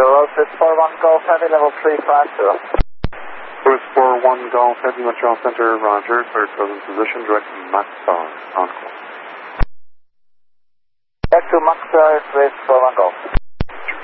Swiss 41 Golf Heavy, level 350. Swiss 41 Golf Heavy, Montreal Center, roger. Clear present position, direct to Maxar, on course. Back to Maxar, Swiss 41 Golf.